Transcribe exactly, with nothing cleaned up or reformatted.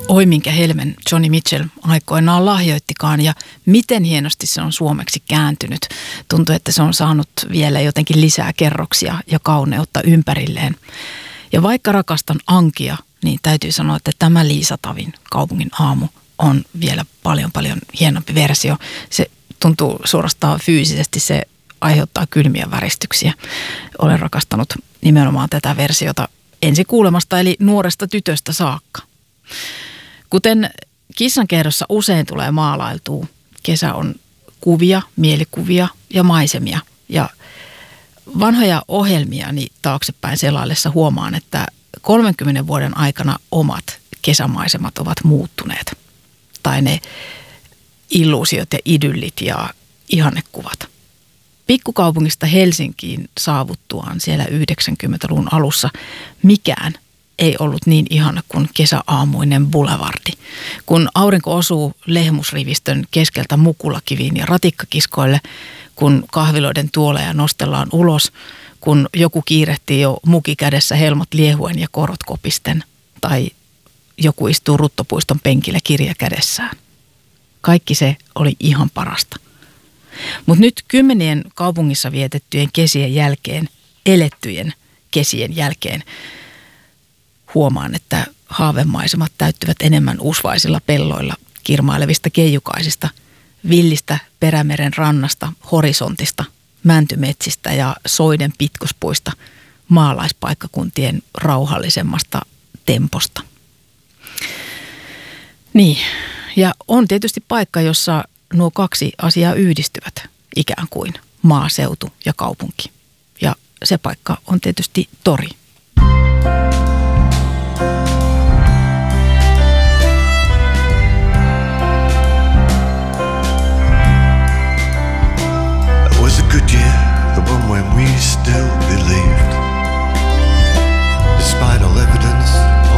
Oi minkä helmen Joni Mitchell aikoinaan lahjoittikaan ja miten hienosti se on suomeksi kääntynyt. Tuntuu, että se on saanut vielä jotenkin lisää kerroksia ja kauneutta ympärilleen. Ja vaikka rakastan Ankia, niin täytyy sanoa, että tämä Liisa Tavin Kaupungin aamu on vielä paljon paljon hienompi versio. Se tuntuu suorastaan fyysisesti, se aiheuttaa kylmiä väristyksiä. Olen rakastanut nimenomaan tätä versiota ensikuulemasta eli nuoresta tytöstä saakka. Kuten Kissankerhossa usein tulee maalailtua, kesä on kuvia, mielikuvia ja maisemia. Ja vanhoja ohjelmiani taaksepäin selaillessa huomaan, että kolmenkymmenen vuoden aikana omat kesämaisemat ovat muuttuneet. Tai ne illuusiot ja idyllit ja ihannekuvat. Pikkukaupungista Helsinkiin saavuttuaan siellä yhdeksänkymmentäluvun alussa mikään ei ollut niin ihana kuin kesäaamuinen boulevardi. Kun aurinko osuu lehmusrivistön keskeltä mukulakiviin ja ratikkakiskoille, kun kahviloiden tuoleja nostellaan ulos, kun joku kiirehtii jo muki kädessä helmat liehuen ja korot kopisten, tai joku istuu Ruttopuiston penkillä kirja kädessään. Kaikki se oli ihan parasta. Mutta nyt kymmenien kaupungissa vietettyjen kesien jälkeen, elettyjen kesien jälkeen, huomaan, että haavemaisemat täyttyvät enemmän usvaisilla pelloilla kirmailevista keijukaisista, villistä Perämeren rannasta, horisontista, mäntymetsistä ja soiden pitkospuista, maalaispaikkakuntien rauhallisemmasta temposta. Niin, ja on tietysti paikka, jossa nuo kaksi asiaa yhdistyvät, ikään kuin maaseutu ja kaupunki. Ja se paikka on tietysti tori.